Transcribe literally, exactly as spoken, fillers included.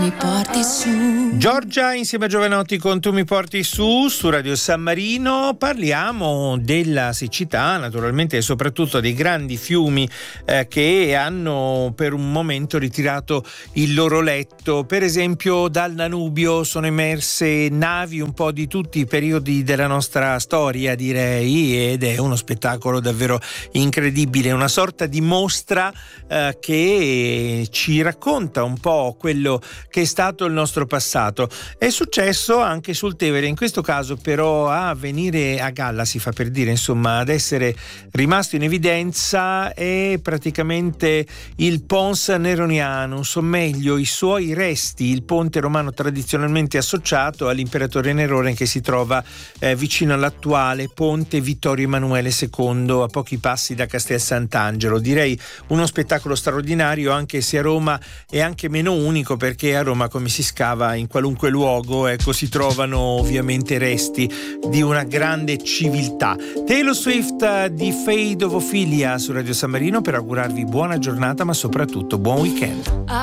Mi porti su. Giorgia insieme a Giovanotti con Tu mi porti su su Radio San Marino. Parliamo della siccità, naturalmente, e soprattutto dei grandi fiumi eh, che hanno per un momento ritirato il loro letto. Per esempio dal Danubio sono emerse navi un po' di tutti i periodi della nostra storia, direi, ed è uno spettacolo davvero incredibile, una sorta di mostra eh, che ci racconta un po' quello che è stato il nostro passato. È successo anche sul Tevere, in questo caso però a venire a galla, si fa per dire, insomma, ad essere rimasto in evidenza è praticamente il Pons Neronianus, o meglio i suoi resti, il ponte romano tradizionalmente associato all'imperatore Nerone, che si trova eh, vicino all'attuale ponte Vittorio Emanuele secondo, a pochi passi da Castel Sant'Angelo. Direi uno spettacolo straordinario, anche se a Roma è anche meno unico, perché a Roma, come si scava in qualunque luogo, ecco, si trovano ovviamente resti di una grande civiltà. Taylor Swift di Fade of Ophelia su Radio San Marino per augurarvi buona giornata, ma soprattutto buon weekend.